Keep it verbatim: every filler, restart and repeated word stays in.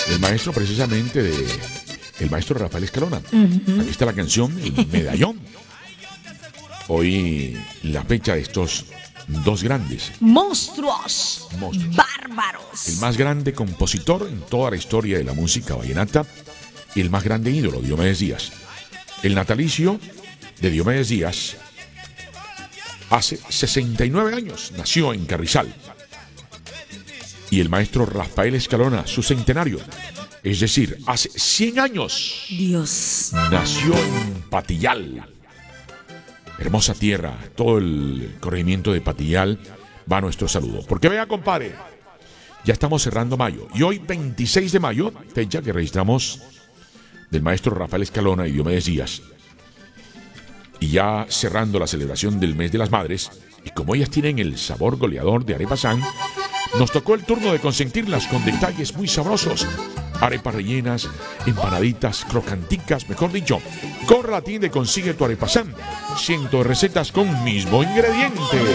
El maestro precisamente de el maestro Rafael Escalona. Uh-huh. Aquí está la canción El Medallón. Hoy la fecha de estos dos grandes Monstruos. monstruos. Bárbaros. El más grande compositor en toda la historia de la música vallenata y el más grande ídolo, Diomedes Díaz. El natalicio de Diomedes Díaz hace sesenta y nueve años, nació en Carrizal. Y el maestro Rafael Escalona, su centenario, es decir, hace cien años, Dios. nació en Patillal. Hermosa tierra, todo el corregimiento de Patillal va nuestro saludo. Porque vea, compadre, ya estamos cerrando mayo. Y hoy, veintiséis de mayo, fecha que registramos del maestro Rafael Escalona y Diomedes Díaz. Y ya cerrando la celebración del mes de las madres, y como ellas tienen el sabor goleador de Arepa San, nos tocó el turno de consentirlas con detalles muy sabrosos. Arepas rellenas, empanaditas, crocanticas, mejor dicho. Corre a la tienda y consigue tu Arepa San. Cientos de recetas con mismo ingrediente.